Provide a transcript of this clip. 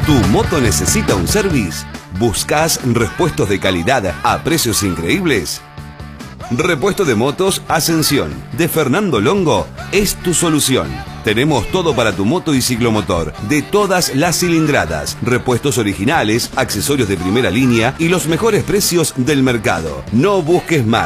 ¿Tu moto necesita un service? ¿Buscas repuestos de calidad a precios increíbles? Repuesto de motos Ascensión de Fernando Longo es tu solución. Tenemos todo para tu moto y ciclomotor, de todas las cilindradas, repuestos originales, accesorios de primera línea y los mejores precios del mercado. No busques más.